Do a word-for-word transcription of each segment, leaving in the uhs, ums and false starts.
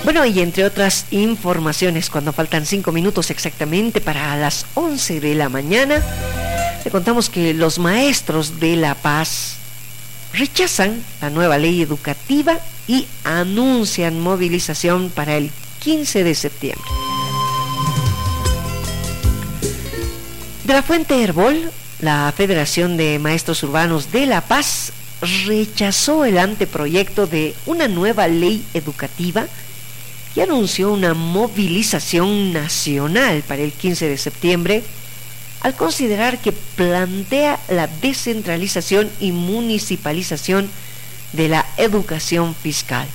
Bueno, y entre otras informaciones, cuando faltan cinco minutos exactamente para las once de la mañana, le contamos que los maestros de La Paz rechazan la nueva ley educativa y anuncian movilización para el quince de septiembre. De la Fuente Herbol, la Federación de Maestros Urbanos de La Paz rechazó el anteproyecto de una nueva ley educativa y anunció una movilización nacional para el quince de septiembre al considerar que plantea la descentralización y municipalización de la educación fiscal.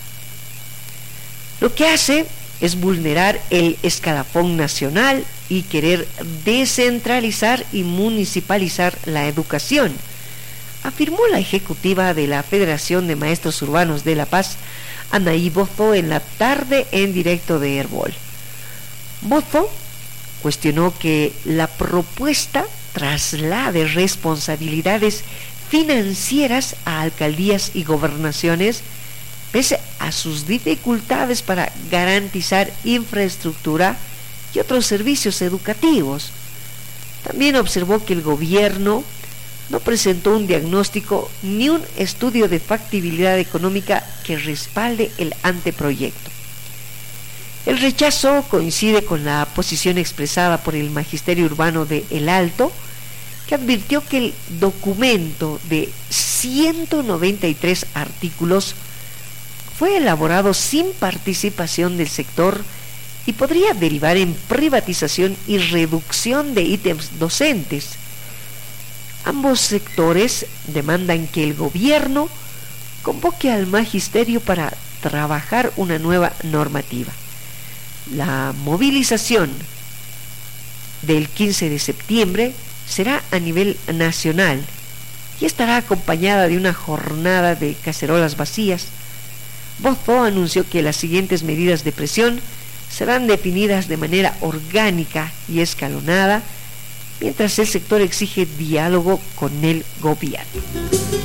Lo que hace es vulnerar el escalafón nacional y querer descentralizar y municipalizar la educación, afirmó la ejecutiva de la Federación de Maestros Urbanos de La Paz, Anaí Bozo, en la tarde en directo de Herbol. Bozo cuestionó que la propuesta traslade responsabilidades financieras a alcaldías y gobernaciones, pese a sus dificultades para garantizar infraestructura y otros servicios educativos. También observó que el gobierno no presentó un diagnóstico ni un estudio de factibilidad económica que respalde el anteproyecto. El rechazo coincide con la posición expresada por el Magisterio Urbano de El Alto, que advirtió que el documento de ciento noventa y tres artículos fue elaborado sin participación del sector y podría derivar en privatización y reducción de ítems docentes. Ambos sectores demandan que el gobierno convoque al magisterio para trabajar una nueva normativa. La movilización del quince de septiembre será a nivel nacional y estará acompañada de una jornada de cacerolas vacías. Bozo anunció que las siguientes medidas de presión serán definidas de manera orgánica y escalonada, mientras el sector exige diálogo con el gobierno.